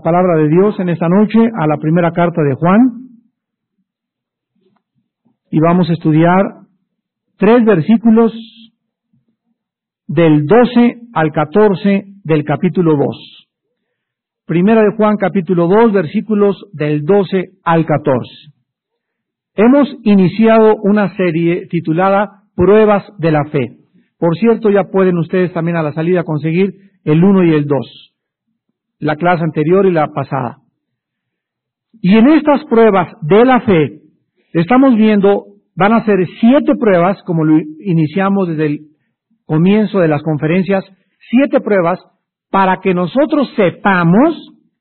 Palabra de Dios en esta noche a la primera carta de Juan, y vamos a estudiar 3 versículos del 12 al 14 del capítulo 2. Primera de Juan, capítulo 2, versículos del 12 al 14. Hemos iniciado una serie titulada Pruebas de la Fe. Por cierto, ya pueden ustedes también a la salida conseguir el 1 y el 2. La clase anterior y la pasada. Y en estas pruebas de la fe, estamos viendo, van a ser 7 pruebas, como lo iniciamos desde el comienzo de las conferencias, 7 pruebas para que nosotros sepamos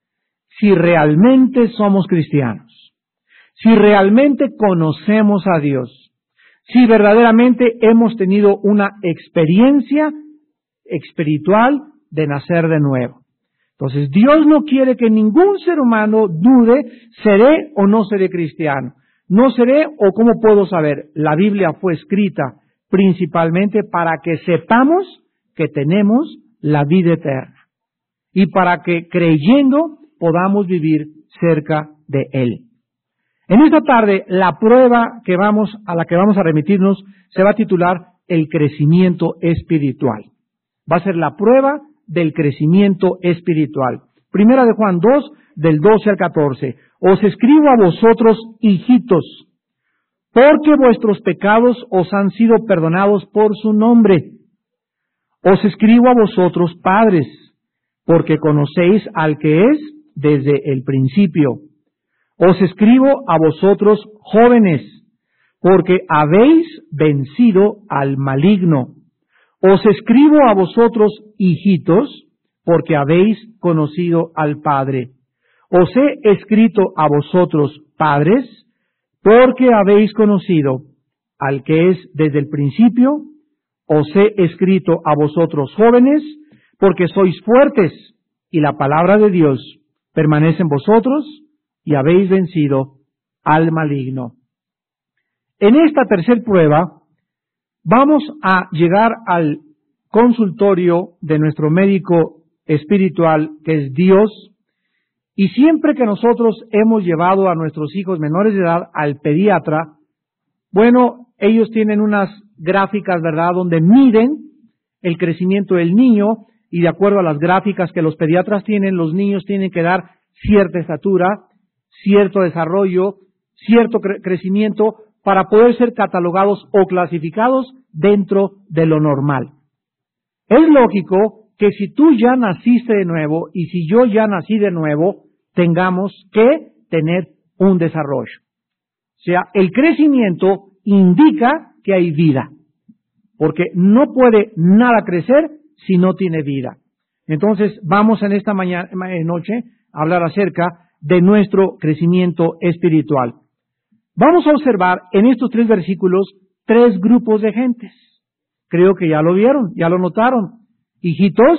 si realmente somos cristianos, si realmente conocemos a Dios, si verdaderamente hemos tenido una experiencia espiritual de nacer de nuevo. Entonces, Dios no quiere que ningún ser humano dude, ¿seré o no seré cristiano? ¿No seré o cómo puedo saber? La Biblia fue escrita principalmente para que sepamos que tenemos la vida eterna y para que creyendo podamos vivir cerca de Él. En esta tarde, la prueba a la que vamos a remitirnos se va a titular el crecimiento espiritual. Va a ser la prueba del crecimiento espiritual. Primera de Juan 2, del 12 al 14. Os escribo a vosotros, hijitos, porque vuestros pecados os han sido perdonados por su nombre. Os escribo a vosotros, padres, porque conocéis al que es desde el principio. Os escribo a vosotros, jóvenes, porque habéis vencido al maligno. Os escribo a vosotros, hijitos, porque habéis conocido al Padre. Os he escrito a vosotros, padres, porque habéis conocido al que es desde el principio. Os he escrito a vosotros, jóvenes, porque sois fuertes, y la palabra de Dios permanece en vosotros, y habéis vencido al maligno. En esta tercera prueba, vamos a llegar al consultorio de nuestro médico espiritual, que es Dios, y siempre que nosotros hemos llevado a nuestros hijos menores de edad al pediatra, bueno, ellos tienen unas gráficas, ¿verdad?, donde miden el crecimiento del niño, y de acuerdo a las gráficas que los pediatras tienen, los niños tienen que dar cierta estatura, cierto desarrollo, cierto crecimiento, para poder ser catalogados o clasificados dentro de lo normal. Es lógico que si tú ya naciste de nuevo y si yo ya nací de nuevo, tengamos que tener un desarrollo. O sea, el crecimiento indica que hay vida, porque no puede nada crecer si no tiene vida. Entonces, vamos en esta noche a hablar acerca de nuestro crecimiento espiritual. Vamos a observar en estos 3 versículos 3 grupos de gentes. Creo que ya lo vieron, ya lo notaron. Hijitos,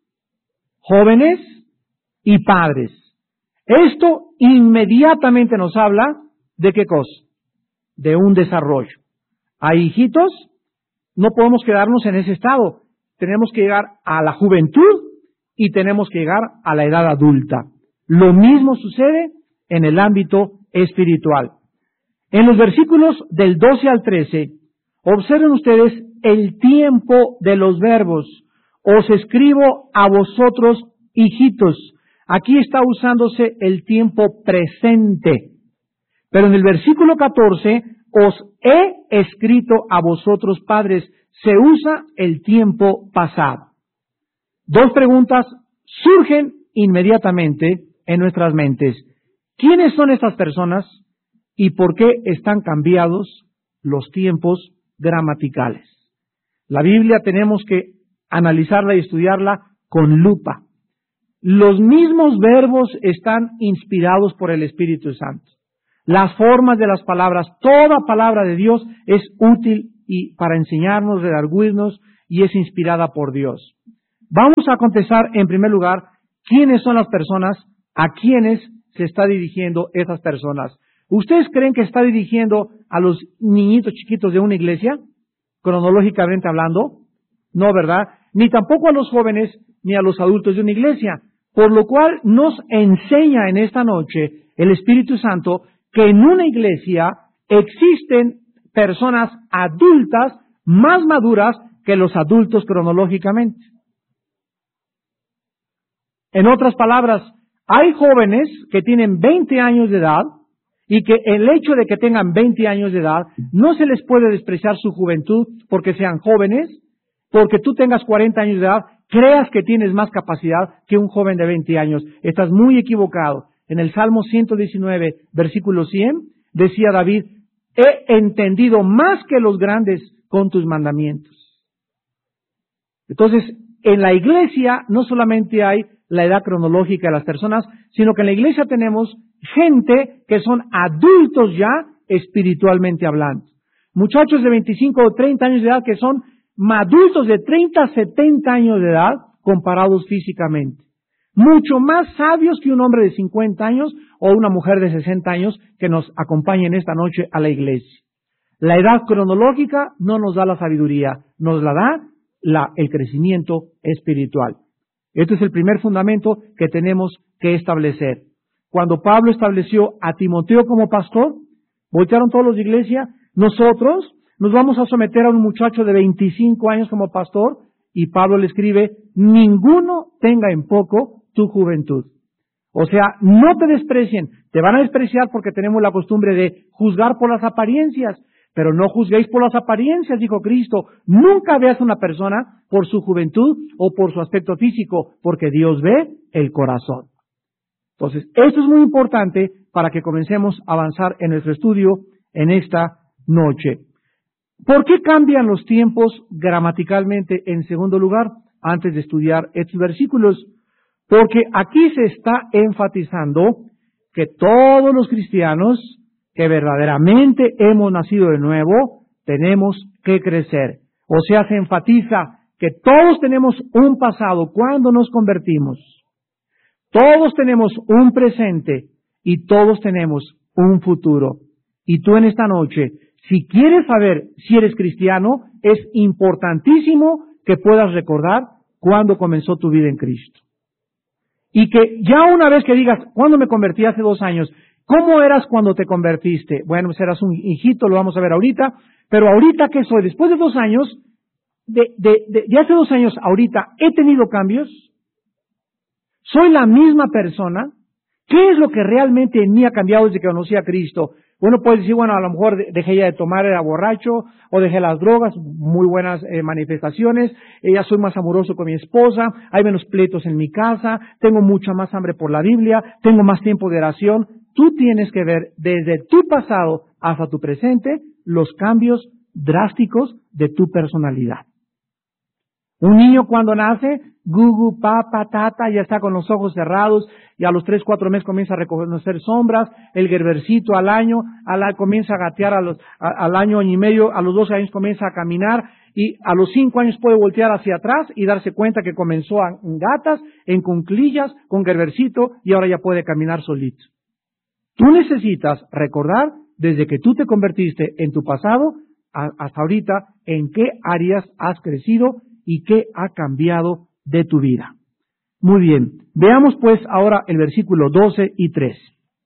jóvenes y padres. Esto inmediatamente nos habla de ¿qué cosa? De un desarrollo. A hijitos, no podemos quedarnos en ese estado. Tenemos que llegar a la juventud y tenemos que llegar a la edad adulta. Lo mismo sucede en el ámbito espiritual. En los versículos del 12 al 13, observen ustedes el tiempo de los verbos. Os escribo a vosotros, hijitos. Aquí está usándose el tiempo presente. Pero en el versículo 14, os he escrito a vosotros, padres. Se usa el tiempo pasado. 2 preguntas surgen inmediatamente en nuestras mentes. ¿Quiénes son estas personas? ¿Y por qué están cambiados los tiempos gramaticales? La Biblia tenemos que analizarla y estudiarla con lupa. Los mismos verbos están inspirados por el Espíritu Santo. Las formas de las palabras, toda palabra de Dios es útil y para enseñarnos, redarguirnos, y es inspirada por Dios. Vamos a contestar en primer lugar quiénes son las personas, a quiénes se está dirigiendo esas personas. ¿Ustedes creen que está dirigiendo a los niñitos chiquitos de una iglesia, cronológicamente hablando? No, ¿verdad? Ni tampoco a los jóvenes ni a los adultos de una iglesia, Por lo cual nos enseña en esta noche el Espíritu Santo que en una iglesia existen personas adultas más maduras que los adultos cronológicamente. En otras palabras, hay jóvenes que tienen 20 años de edad y que el hecho de que tengan 20 años de edad no se les puede despreciar su juventud porque sean jóvenes, porque tú tengas 40 años de edad, creas que tienes más capacidad que un joven de 20 años. Estás muy equivocado. En el Salmo 119, versículo 100, decía David, he entendido más que los grandes con tus mandamientos. Entonces, en la iglesia no solamente hay la edad cronológica de las personas, sino que en la iglesia tenemos gente que son adultos ya espiritualmente hablando. Muchachos de 25 o 30 años de edad que son adultos de 30 a 70 años de edad comparados físicamente. Mucho más sabios que un hombre de 50 años o una mujer de 60 años que nos acompañen esta noche a la iglesia. La edad cronológica no nos da la sabiduría, nos la da el crecimiento espiritual. Este es el primer fundamento que tenemos que establecer. Cuando Pablo estableció a Timoteo como pastor, voltearon todos los de iglesia, nosotros nos vamos a someter a un muchacho de 25 años como pastor, y Pablo le escribe, ninguno tenga en poco tu juventud. O sea, no te desprecien, te van a despreciar porque tenemos la costumbre de juzgar por las apariencias, pero no juzguéis por las apariencias, dijo Cristo. Nunca veas a una persona por su juventud o por su aspecto físico, porque Dios ve el corazón. Entonces, esto es muy importante para que comencemos a avanzar en nuestro estudio en esta noche. ¿Por qué cambian los tiempos gramaticalmente en segundo lugar antes de estudiar estos versículos? Porque aquí se está enfatizando que todos los cristianos que verdaderamente hemos nacido de nuevo, tenemos que crecer. O sea, se enfatiza que todos tenemos un pasado cuando nos convertimos. Todos tenemos un presente y todos tenemos un futuro. Y tú en esta noche, si quieres saber si eres cristiano, es importantísimo que puedas recordar cuándo comenzó tu vida en Cristo. Y que ya una vez que digas, ¿cuándo me convertí? Hace 2 años. ¿Cómo eras cuando te convertiste? Bueno, pues eras un hijito, lo vamos a ver ahorita. Pero ahorita, ¿qué soy? Después de 2 años, de hace 2 años ahorita, ¿he tenido cambios? ¿Soy la misma persona? ¿Qué es lo que realmente en mí ha cambiado desde que conocí a Cristo? Bueno, puedes decir, bueno, a lo mejor dejé ya de tomar, era borracho, o dejé las drogas, muy buenas manifestaciones, ya soy más amoroso con mi esposa, hay menos pleitos en mi casa, tengo mucha más hambre por la Biblia, tengo más tiempo de oración. Tú tienes que ver desde tu pasado hasta tu presente los cambios drásticos de tu personalidad. Un niño cuando nace, gugu, papa, tata, ya está con los ojos cerrados y a los 3, 4 meses comienza a reconocer sombras, el gerbercito al año comienza a gatear al año y medio, a los 12 años comienza a caminar y a los 5 años puede voltear hacia atrás y darse cuenta que comenzó en gatas, en cuclillas, con gerbercito y ahora ya puede caminar solito. Tú necesitas recordar desde que tú te convertiste en tu pasado hasta ahorita en qué áreas has crecido y qué ha cambiado de tu vida. Muy bien, veamos pues ahora el versículo 12 y 13.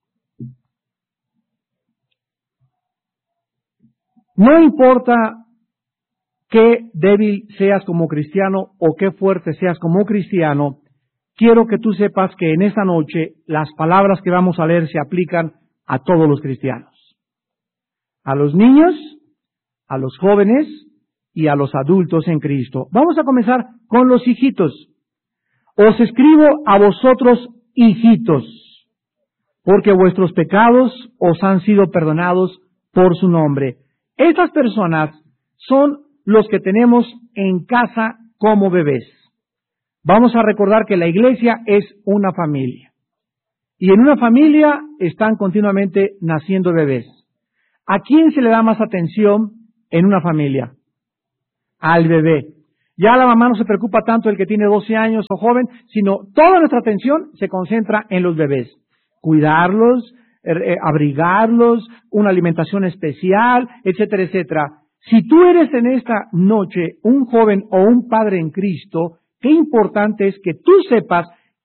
No importa qué débil seas como cristiano o qué fuerte seas como cristiano, quiero que tú sepas que en esta noche las palabras que vamos a leer se aplican a todos los cristianos. A los niños, a los jóvenes y a los adultos en Cristo. Vamos a comenzar con los hijitos. Os escribo a vosotros, hijitos, porque vuestros pecados os han sido perdonados por su nombre. Estas personas son los que tenemos en casa como bebés. Vamos a recordar que la iglesia es una familia. Y en una familia están continuamente naciendo bebés. ¿A quién se le da más atención en una familia? Al bebé. Ya la mamá no se preocupa tanto el que tiene 12 años o joven, sino toda nuestra atención se concentra en los bebés. Cuidarlos, abrigarlos, una alimentación especial, etcétera, etcétera. Si tú eres en esta noche un joven o un padre en Cristo, qué importante es que tú sepas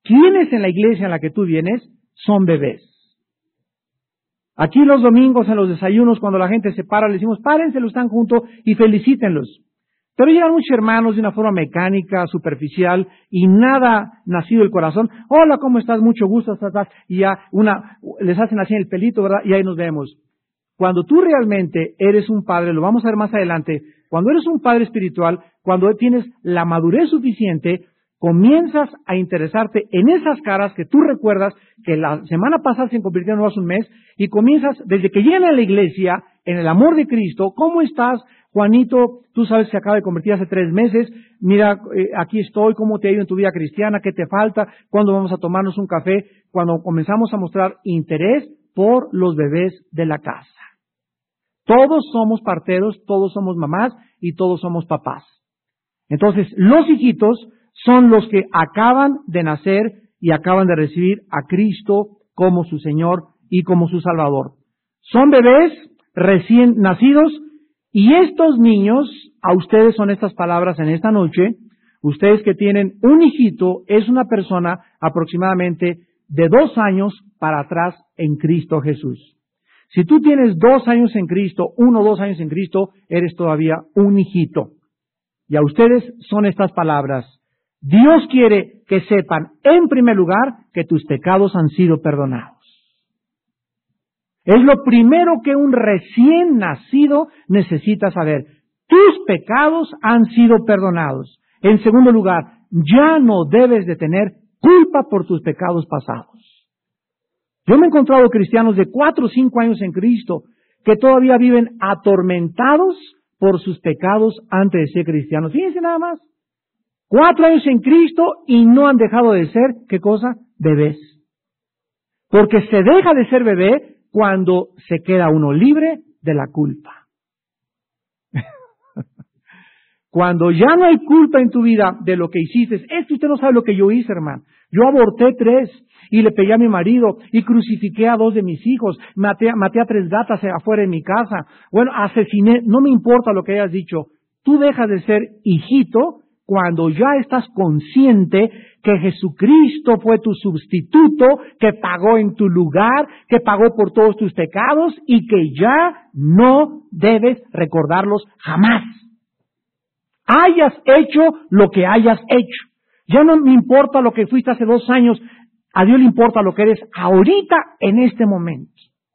¿quiénes en la iglesia en la que tú vienes son bebés? Aquí los domingos en los desayunos, cuando la gente se para, le decimos, párense, los están juntos y felicítenlos. Pero llegan muchos hermanos de una forma mecánica, superficial, y nada nacido del corazón. Hola, ¿cómo estás? Mucho gusto, estás. Y ya les hacen así el pelito, ¿verdad? Y ahí nos vemos. Cuando tú realmente eres un padre, lo vamos a ver más adelante, cuando eres un padre espiritual, cuando tienes la madurez suficiente, comienzas a interesarte en esas caras que tú recuerdas que la semana pasada se convirtieron hace un mes, y comienzas, desde que llegan a la iglesia, en el amor de Cristo, ¿cómo estás, Juanito? Tú sabes que se acaba de convertir hace 3 meses, mira, aquí estoy, ¿cómo te ha ido en tu vida cristiana? ¿Qué te falta? ¿Cuándo vamos a tomarnos un café? Cuando comenzamos a mostrar interés por los bebés de la casa. Todos somos parteros, todos somos mamás y todos somos papás. Entonces, los hijitos son los que acaban de nacer y acaban de recibir a Cristo como su Señor y como su Salvador. Son bebés recién nacidos, y estos niños, a ustedes son estas palabras en esta noche. Ustedes que tienen un hijito, es una persona aproximadamente de 2 años para atrás en Cristo Jesús. Si tú tienes 2 años en Cristo, 1 o 2 años en Cristo, eres todavía un hijito. Y a ustedes son estas palabras. Dios quiere que sepan, en primer lugar, que tus pecados han sido perdonados. Es lo primero que un recién nacido necesita saber. Tus pecados han sido perdonados. En segundo lugar, ya no debes de tener culpa por tus pecados pasados. Yo me he encontrado cristianos de 4 o 5 años en Cristo que todavía viven atormentados por sus pecados antes de ser cristianos. Fíjense nada más. 4 años en Cristo y no han dejado de ser, ¿qué cosa? Bebés. Porque se deja de ser bebé cuando se queda uno libre de la culpa. Cuando ya no hay culpa en tu vida de lo que hiciste. Es que usted no sabe lo que yo hice, hermano. Yo aborté 3 y le pegué a mi marido y crucifiqué a 2 de mis hijos. Maté a 3 gatas afuera de mi casa. Bueno, asesiné. No me importa lo que hayas dicho. Tú dejas de ser hijito cuando ya estás consciente que Jesucristo fue tu sustituto, que pagó en tu lugar, que pagó por todos tus pecados y que ya no debes recordarlos jamás. Hayas hecho lo que hayas hecho. Ya no me importa lo que fuiste hace 2 años, a Dios le importa lo que eres ahorita en este momento.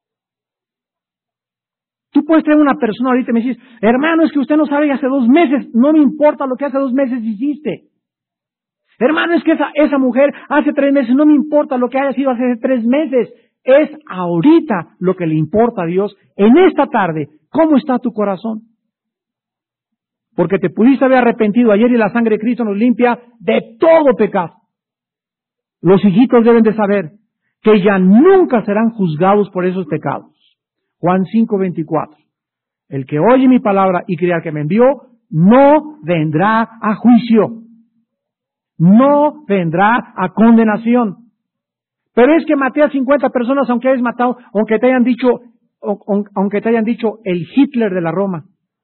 Tú puedes tener una persona ahorita y me dices, hermano, es que usted no sabe que hace 2 meses, no me importa lo que hace 2 meses hiciste. Hermano, es que esa mujer hace 3 meses, no me importa lo que haya sido hace 3 meses. Es ahorita lo que le importa a Dios. En esta tarde, ¿cómo está tu corazón? Porque te pudiste haber arrepentido ayer y la sangre de Cristo nos limpia de todo pecado. Los hijitos deben de saber que ya nunca serán juzgados por esos pecados. Juan 5:24. El que oye mi palabra y cree al que me envió, no vendrá a juicio. No vendrá a condenación. Pero es que maté a 50 personas, aunque hayas matado, aunque te hayan dicho el Hitler de la Roma.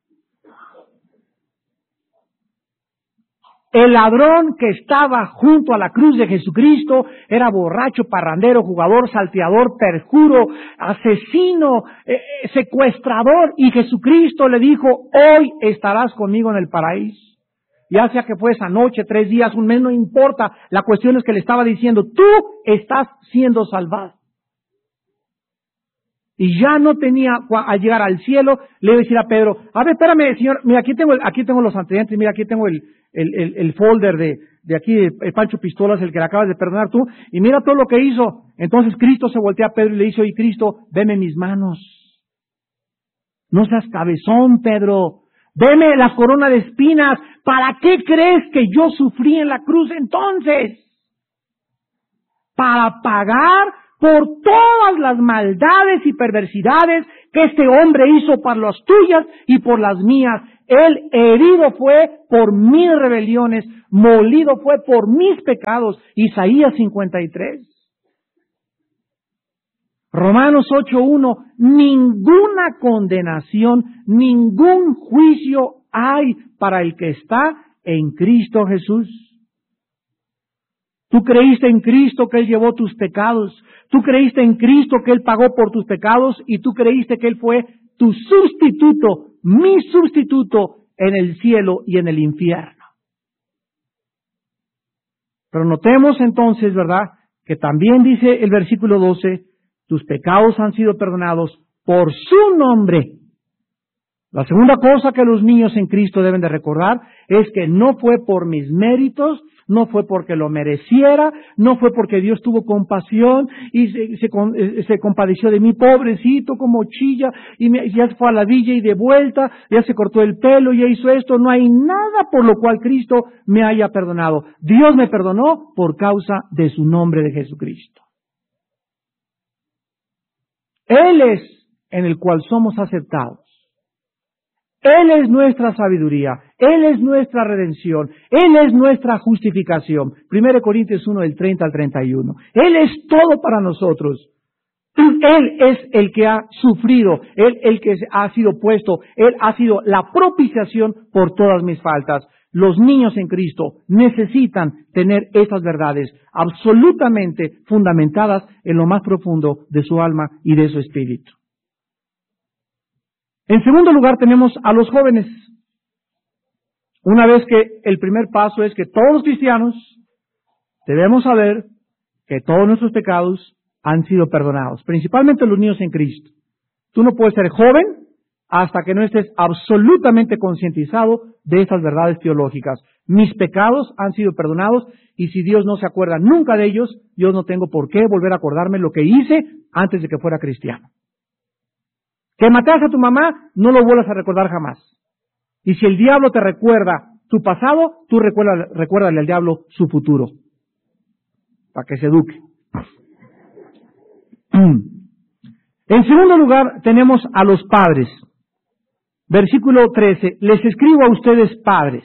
El ladrón que estaba junto a la cruz de Jesucristo era borracho, parrandero, jugador, salteador, perjuro, asesino, secuestrador. Y Jesucristo le dijo, hoy estarás conmigo en el paraíso. Ya sea que fue esa noche, 3 días, 1 mes, no importa. La cuestión es que le estaba diciendo, tú estás siendo salvado. Y ya no tenía, al llegar al cielo, le iba a decir a Pedro, a ver, espérame, señor, mira, aquí tengo los antecedentes, mira, aquí tengo el folder de aquí, el Pancho Pistolas, el que le acabas de perdonar tú, y mira todo lo que hizo. Entonces Cristo se voltea a Pedro y le dice, oye, Cristo, veme mis manos. No seas cabezón, Pedro. Veme la corona de espinas. ¿Para qué crees que yo sufrí en la cruz entonces? Para pagar por todas las maldades y perversidades que este hombre hizo por las tuyas y por las mías. Él herido fue por mis rebeliones, molido fue por mis pecados. Isaías 53. Romanos 8:1, ninguna condenación, ningún juicio hay para el que está en Cristo Jesús. Tú creíste en Cristo que Él llevó tus pecados. Tú creíste en Cristo que Él pagó por tus pecados y tú creíste que Él fue tu sustituto, mi sustituto en el cielo y en el infierno. Pero notemos entonces, ¿verdad?, que también dice el versículo 12, tus pecados han sido perdonados por su nombre. La segunda cosa que los niños en Cristo deben de recordar es que no fue por mis méritos, no fue porque lo mereciera, no fue porque Dios tuvo compasión y se compadeció de mí, pobrecito, como chilla, y ya fue a la villa y de vuelta, ya se cortó el pelo, ya hizo esto. No hay nada por lo cual Cristo me haya perdonado. Dios me perdonó por causa de su nombre de Jesucristo. Él es en el cual somos aceptados. Él es nuestra sabiduría, Él es nuestra redención, Él es nuestra justificación. 1 Corintios 1, del 30 al 31. Él es todo para nosotros. Él es el que ha sufrido, Él el que ha sido puesto, Él ha sido la propiciación por todas mis faltas. Los niños en Cristo necesitan tener estas verdades absolutamente fundamentadas en lo más profundo de su alma y de su espíritu. En segundo lugar tenemos a los jóvenes. Una vez que el primer paso es que todos los cristianos debemos saber que todos nuestros pecados han sido perdonados, principalmente los niños en Cristo. Tú no puedes ser joven hasta que no estés absolutamente concientizado de estas verdades teológicas. Mis pecados han sido perdonados y si Dios no se acuerda nunca de ellos, yo no tengo por qué volver a acordarme lo que hice antes de que fuera cristiano. Que mataste a tu mamá, no lo vuelvas a recordar jamás. Y si el diablo te recuerda tu pasado, tú recuérdale al diablo su futuro, para que se eduque. En segundo lugar, tenemos a los padres. Versículo 13, les escribo a ustedes padres,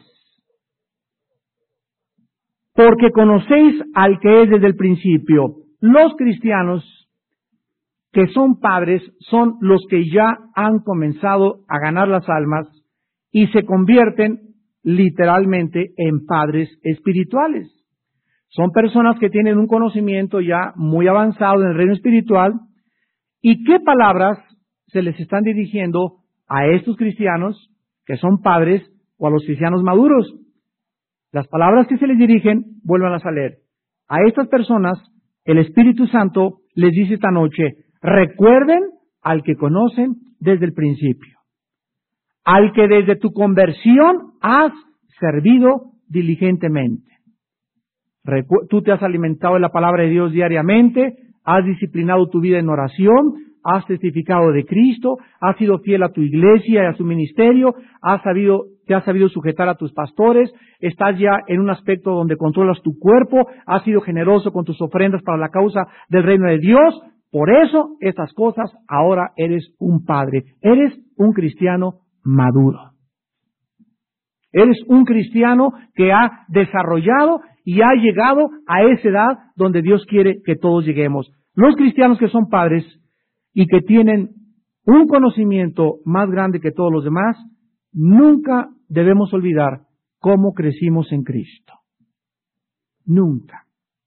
porque conocéis al que es desde el principio. Los cristianos que son padres son los que ya han comenzado a ganar las almas y se convierten literalmente en padres espirituales. Son personas que tienen un conocimiento ya muy avanzado en el reino espiritual. ¿Y qué palabras se les están dirigiendo a estos cristianos que son padres o a los cristianos maduros? Las palabras que se les dirigen, vuélvanlas a leer. A estas personas, el Espíritu Santo les dice esta noche, recuerden al que conocen desde el principio, al que desde tu conversión has servido diligentemente. Tú te has alimentado de la palabra de Dios diariamente, has disciplinado tu vida en oración, has testificado de Cristo, has sido fiel a tu iglesia y a su ministerio, te has sabido sujetar a tus pastores, estás ya en un aspecto donde controlas tu cuerpo, has sido generoso con tus ofrendas para la causa del reino de Dios. Por eso, estas cosas, ahora eres un padre, eres un cristiano maduro. Eres un cristiano que ha desarrollado y ha llegado a esa edad donde Dios quiere que todos lleguemos. Los cristianos que son padres y que tienen un conocimiento más grande que todos los demás, nunca debemos olvidar cómo crecimos en Cristo. Nunca.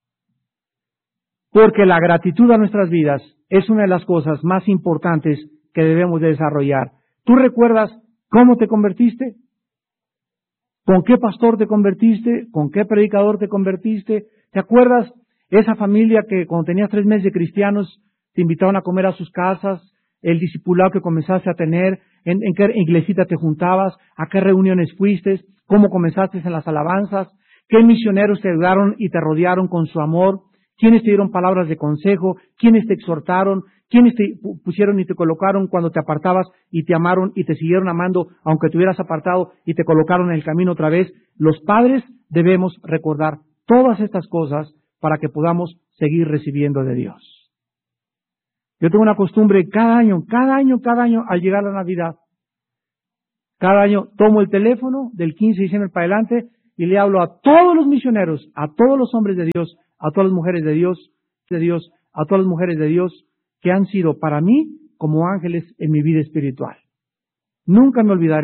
Porque la gratitud a nuestras vidas es una de las cosas más importantes que debemos de desarrollar. ¿Tú recuerdas cómo te convertiste? ¿Con qué pastor te convertiste? ¿Con qué predicador te convertiste? ¿Te acuerdas esa familia que cuando tenías 3 meses de cristianos te invitaban a comer a sus casas? El discipulado que comenzaste a tener, en qué iglesita te juntabas, a qué reuniones fuiste, cómo comenzaste en las alabanzas, qué misioneros te ayudaron y te rodearon con su amor, quiénes te dieron palabras de consejo, quiénes te exhortaron, quiénes te pusieron y te colocaron cuando te apartabas y te amaron y te siguieron amando aunque te hubieras apartado y te colocaron en el camino otra vez. Los padres debemos recordar todas estas cosas para que podamos seguir recibiendo de Dios. Yo tengo una costumbre cada año, al llegar a la Navidad, cada año tomo el teléfono del 15 de diciembre para adelante y le hablo a todos los misioneros, a todos los hombres de Dios, a todas las mujeres de Dios, a todas las mujeres de Dios que han sido para mí como ángeles en mi vida espiritual. Nunca me olvidaré